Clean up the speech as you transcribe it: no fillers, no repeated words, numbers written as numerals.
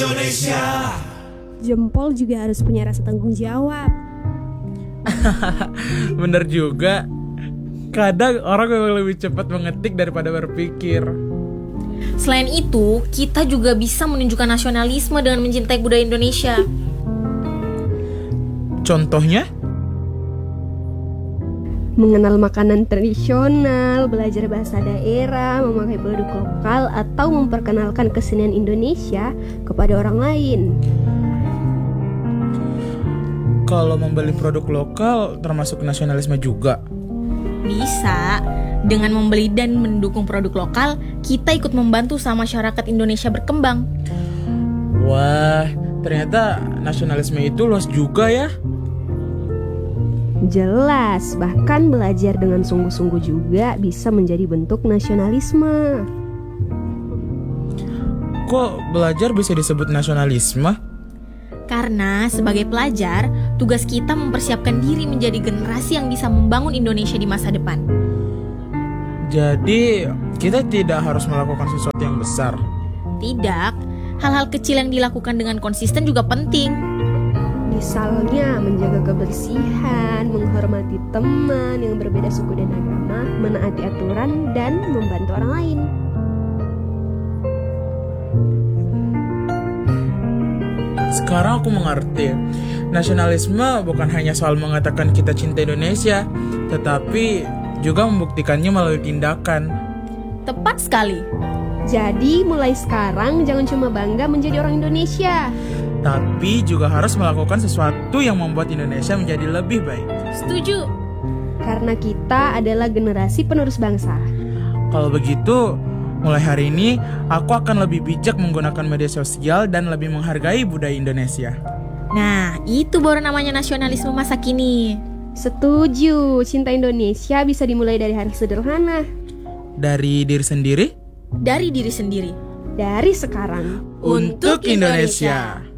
Indonesia. Jempol juga harus punya rasa tanggung jawab. Bener juga. Kadang orang memang lebih cepat mengetik daripada berpikir. Selain itu, kita juga bisa menunjukkan nasionalisme dengan mencintai budaya Indonesia. Contohnya? Mengenal makanan tradisional, belajar bahasa daerah, memakai produk lokal, atau memperkenalkan kesenian Indonesia kepada orang lain. Kalau membeli produk lokal termasuk nasionalisme juga? Bisa. Dengan membeli dan mendukung produk lokal, kita ikut membantu sama masyarakat Indonesia berkembang. Wah, ternyata nasionalisme itu luas juga ya. Jelas, bahkan belajar dengan sungguh-sungguh juga bisa menjadi bentuk nasionalisme. Kok belajar bisa disebut nasionalisme? Karena sebagai pelajar, tugas kita mempersiapkan diri menjadi generasi yang bisa membangun Indonesia di masa depan. Jadi, kita tidak harus melakukan sesuatu yang besar. Tidak, hal-hal kecil yang dilakukan dengan konsisten juga penting. Misalnya menjaga kebersihan, menghormati teman yang berbeda suku dan agama, menaati aturan, dan membantu orang lain. Sekarang aku mengerti, nasionalisme bukan hanya soal mengatakan kita cinta Indonesia, tetapi juga membuktikannya melalui tindakan. Tepat sekali. Jadi mulai sekarang jangan cuma bangga menjadi orang Indonesia, tapi juga harus melakukan sesuatu yang membuat Indonesia menjadi lebih baik. Setuju. karena kita adalah generasi penerus bangsa. Kalau begitu, mulai hari ini aku akan lebih bijak menggunakan media sosial dan lebih menghargai budaya Indonesia. Nah, itu baru namanya nasionalisme masa kini. Setuju, cinta Indonesia bisa dimulai dari hal sederhana. Dari diri sendiri? Dari diri sendiri. Dari sekarang. Untuk Indonesia.